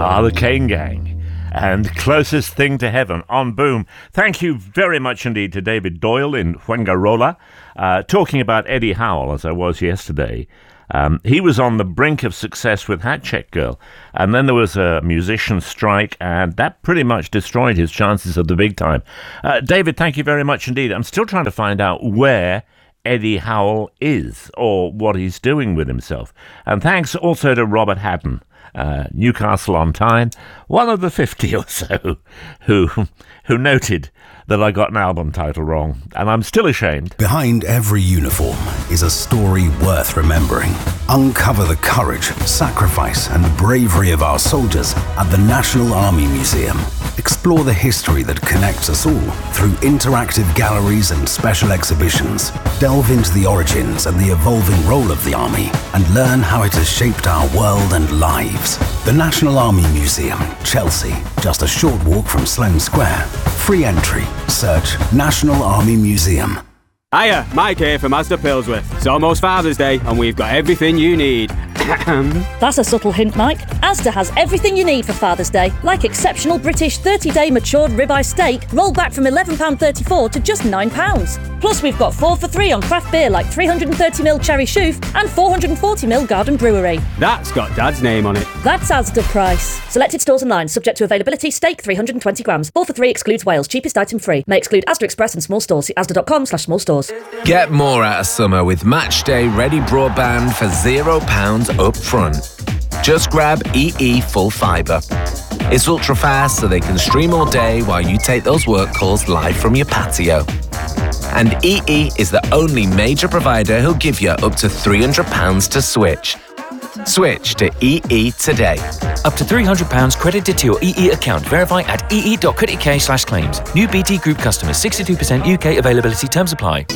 The Kane Gang and Closest Thing to Heaven on Boom. Thank you very much indeed to David Doyle in Fuengirola, talking about Eddie Howell, as I was yesterday. He was on the brink of success with Hat Check Girl, and then there was a musician strike, and that pretty much destroyed his chances of the big time. David, thank you very much indeed. I'm still trying to find out where Eddie Howell is, or what he's doing with himself. And thanks also to Robert Haddon, Newcastle on Tyne, one of the 50 or so who noted that I got an album title wrong, and I'm still ashamed. Behind every uniform is a story worth remembering. Uncover the courage, sacrifice, and bravery of our soldiers at the National Army Museum. Explore the history that connects us all through interactive galleries and special exhibitions. Delve into the origins and the evolving role of the Army and learn how it has shaped our world and lives. The National Army Museum, Chelsea, just a short walk from Sloane Square. Free entry. Search National Army Museum. Hiya, Mike here from Asda Pillsworth. It's almost Father's Day and we've got everything you need. That's a subtle hint, Mike. Asda has everything you need for Father's Day, like exceptional British 30-day matured ribeye steak, rolled back from £11.34 to just £9. Plus, we've got 4 for 3 on craft beer like 330ml Cherry Chouf and 440ml Garden Brewery. That's got Dad's name on it. That's Asda price. Selected stores and lines, subject to availability. Steak 320 grams. 4 for 3 excludes Wales. Cheapest item free. May exclude Asda Express and small stores. See asda.com/small stores. Get more out of summer with Matchday Ready Broadband for £0 up front. Just grab EE Full Fibre. It's ultra fast so they can stream all day while you take those work calls live from your patio. And EE is the only major provider who'll give you up to £300 to switch. Switch to EE today. Up to £300 credited to your EE account. Verify at ee.co.uk/claims. New BT Group customers. 62% UK availability. Terms apply.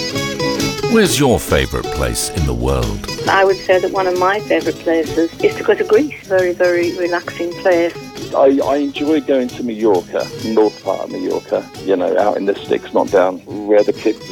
Where's your favourite place in the world? I would say that one of my favourite places is to go to Greece. Very, very relaxing place. I enjoy going to Mallorca, north part of Mallorca, you know, out in the sticks, not down where the kids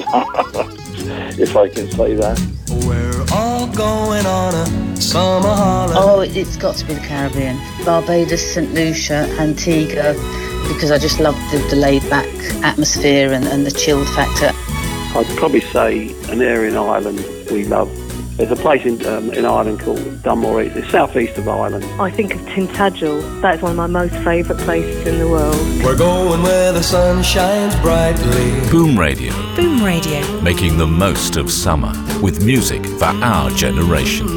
are, if I can say that. We're all going on a summer holiday. Oh, it's got to be the Caribbean. Barbados, St. Lucia, Antigua, because I just love the laid-back atmosphere and the chilled factor. I'd probably say an area in Ireland we love. There's a place in Ireland called Dunmore. It's southeast of Ireland. I think of Tintagel. That's one of my most favourite places in the world. We're going where the sun shines brightly. Boom Radio. Boom Radio. Making the most of summer with music for our generation.